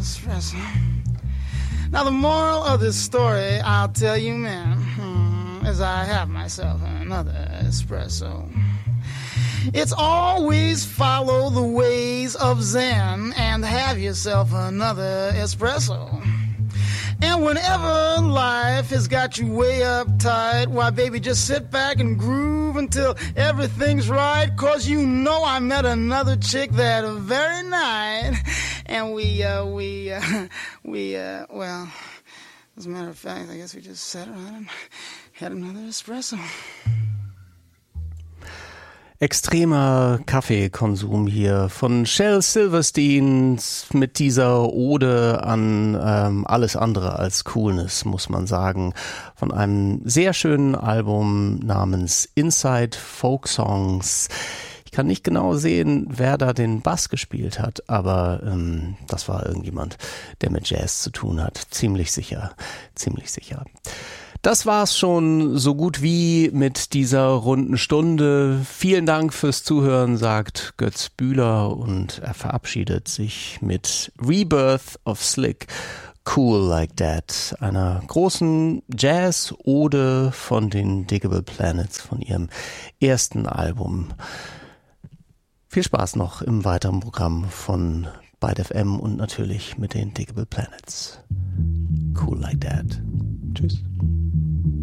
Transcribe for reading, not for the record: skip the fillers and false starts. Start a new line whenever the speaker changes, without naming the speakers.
espresso. Now the moral of this story, I'll tell you, man, as I have myself another espresso. It's always follow the ways of Zen and have yourself another espresso. And whenever life has got you way uptight, why, baby, just sit back and groove until everything's right, 'cause you know I met another chick that very night. And well, as a matter of fact, I guess we just sat around and had another espresso.
Extremer Kaffeekonsum hier von Shel Silverstein mit dieser Ode an alles andere als Coolness, muss man sagen. Von einem sehr schönen Album namens Inside Folk Songs. Ich kann nicht genau sehen, wer da den Bass gespielt hat, aber das war irgendjemand, der mit Jazz zu tun hat. Ziemlich sicher, ziemlich sicher. Das war's schon so gut wie mit dieser runden Stunde. Vielen Dank fürs Zuhören, sagt Götz Bühler, und er verabschiedet sich mit Rebirth of Slick, Cool Like That, einer großen Jazz-Ode von den Digable Planets, von ihrem ersten Album. Viel Spaß noch im weiteren Programm von Byte FM und natürlich mit den Digable Planets. Cool Like That. Tschüss.